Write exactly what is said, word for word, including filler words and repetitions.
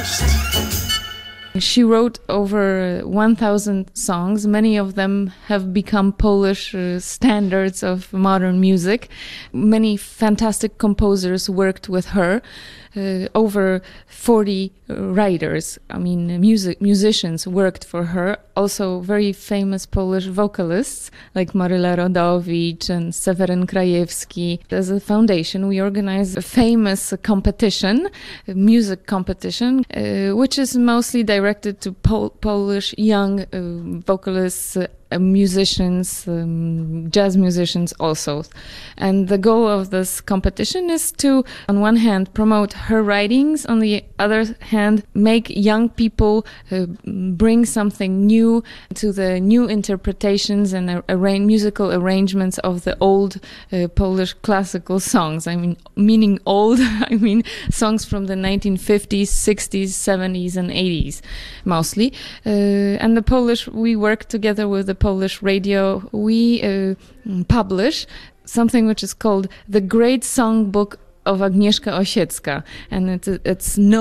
She wrote over one thousand songs. Many of them have become Polish uh, standards of modern music. Many fantastic composers worked with her. Uh, over forty writers, I mean music musicians worked for her. Also very famous Polish vocalists like Maryla Rodowicz and Seweryn Krajewski. As a foundation, we organize a famous competition, a music competition, uh, which is mostly directed to Pol- Polish young uh, vocalists, uh, musicians, um, jazz musicians also. And the goal of this competition is to, on one hand, promote her writings, on the other hand, make young people uh, bring something new to the new interpretations and uh, arrange, musical arrangements of the old uh, Polish classical songs. I mean, meaning old, I mean songs from the nineteen fifties, sixties, seventies, and eighties, mostly. Uh, and the Polish, we work together with the Polish radio. We uh, publish something which is called the Great Songbook of Agnieszka Osiecka, and it's it's no